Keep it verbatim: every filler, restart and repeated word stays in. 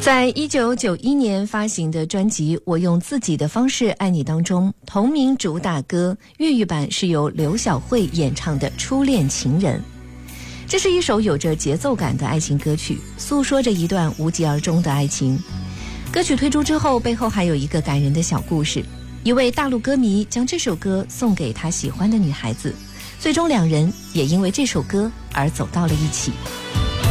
在一九九一年发行的专辑《我用自己的方式爱你》当中，同名主打歌粤语版是由刘晓慧演唱的《初恋情人》。这是一首有着节奏感的爱情歌曲，诉说着一段无疾而终的爱情。歌曲推出之后，背后还有一个感人的小故事。一位大陆歌迷将这首歌送给他喜欢的女孩子，最终两人也因为这首歌而走到了一起。